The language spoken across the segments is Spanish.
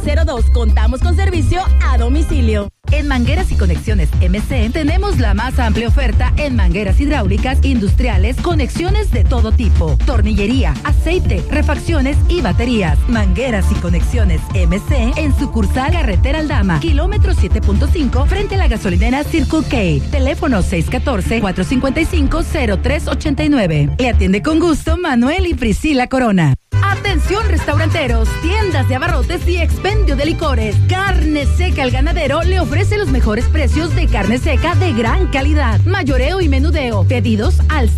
902. Contamos con servicio a domicilio. En Mangueras y Conexiones MC tenemos la más amplia oferta en mangueras hidráulicas, industriales, conexiones de todo tipo, tornillería, aceite, refacciones y baterías. Mangueras y Conexiones MC en sucursal Carretera Aldama, kilómetro 7.5 frente a la gasolinera Circle K. Teléfono 614-455-0389. Le atiende con gusto Manuel y Priscila Corona. Atención restauranteros, tiendas de abarrotes y expendio de licores. Carne Seca El Ganadero le ofrece los mejores precios de carne seca de gran calidad. Mayoreo y menudeo. Pedidos al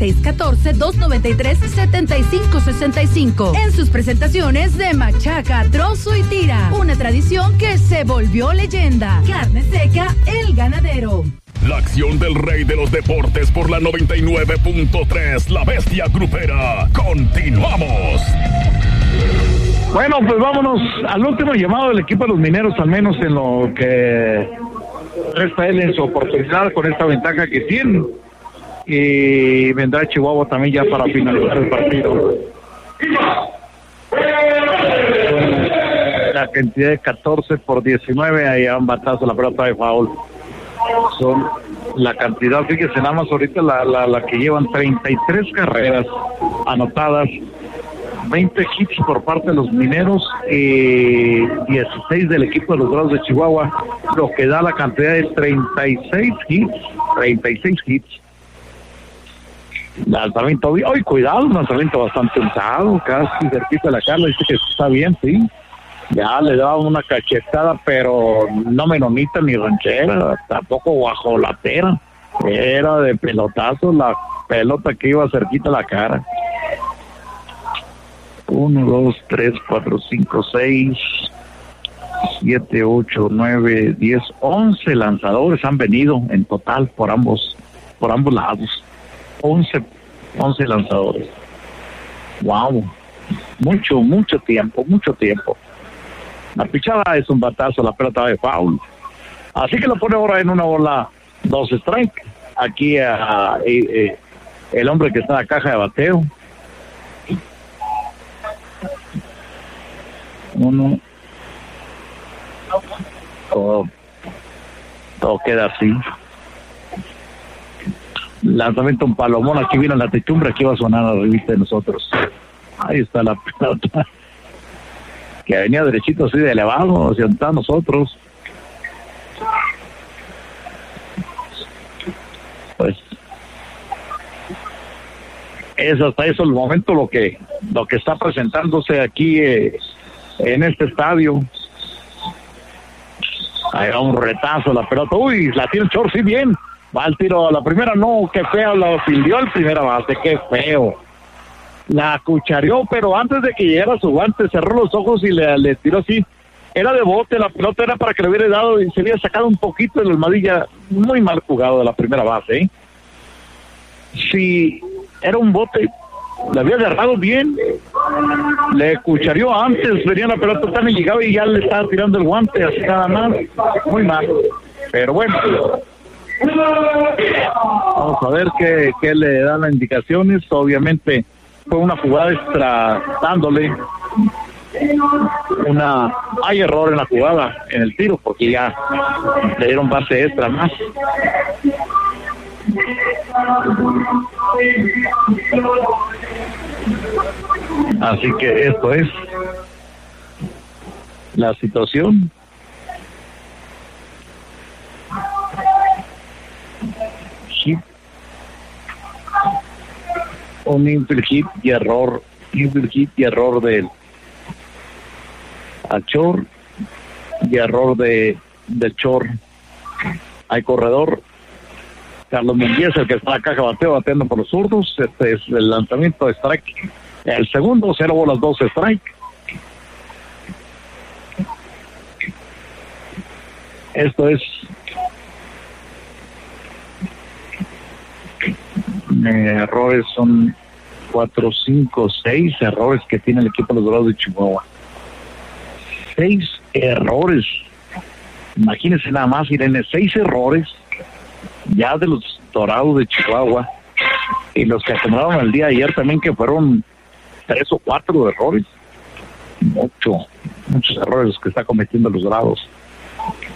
614-293-7565. En sus presentaciones de machaca, trozo y tira. Una tradición que se volvió leyenda. Carne Seca El Ganadero. La acción del rey de los deportes por la 99.3, La Bestia Grupera. Continuamos. Bueno, pues vámonos al último llamado del equipo de los Mineros, al menos en lo que resta él en su oportunidad con esta ventaja que tiene. Y vendrá Chihuahua también ya para finalizar el partido. La cantidad de 14-19, ahí a un batazo la pelota de foul. Son la cantidad, fíjese nada más ahorita la que llevan 33 carreras anotadas, 20 hits por parte de los Mineros y 16 del equipo de los Dorados de Chihuahua, lo que da la cantidad de 36 hits. Lanzamiento, hoy cuidado, un lanzamiento bastante usado, casi cerquita de la Carla, dice que está bien, sí. Ya le daba una cachetada, pero no menonita ni ranchera, tampoco guajolatera. Era de pelotazo la pelota que iba cerquita a la cara. 1, 2, 3, 4, 5, 6, 7, 8, 9, 10, 11 lanzadores han venido en total por ambos lados. 11 lanzadores. Wow. Mucho tiempo. La pichada es un batazo, la pelota de foul. Así que lo pone ahora en una bola, 2 strike. Aquí el hombre que está en la caja de bateo. 1. Todo queda así. Lanzamiento un palomón, aquí viene la techumbre, aquí va a sonar la revista de nosotros. Ahí está la pelota. Que venía derechito así de elevado hacia nosotros. Pues es hasta eso el momento lo que está presentándose aquí en este estadio. Ahí va un retazo la pelota, la tiene el short, sí, bien, va al tiro a la primera, no, qué feo, la fildió el primera base, qué feo. La cuchareó, pero antes de que llegara su guante, cerró los ojos y le tiró así. Era de bote, la pelota era para que le hubiera dado y se había sacado un poquito de la almohadilla. Muy mal jugado de la primera base, Si era un bote, le había agarrado bien, le cuchareó antes, venía la pelota tan y llegaba y ya le estaba tirando el guante, así nada más. Muy mal, pero bueno. Vamos a ver qué le dan las indicaciones. Obviamente fue una jugada extra dándole hay error en la jugada, en el tiro, porque ya le dieron base extra más. Así que esto es la situación. Hit, un infield hit y error del Achor y error del Chor. Hay corredor. Carlos Menguías, el que está en la caja bateo, bateando por los zurdos. Este es el lanzamiento de strike. El segundo, 0 bolas, 2 strike. Esto es errores, son 4, 5, 6 errores que tiene el equipo de los Dorados de Chihuahua. 6 errores. Imagínense nada más, Irene, 6 errores ya de los Dorados de Chihuahua, y los que acumularon el día de ayer también, que fueron 3 o 4 errores. muchos errores que está cometiendo los Dorados.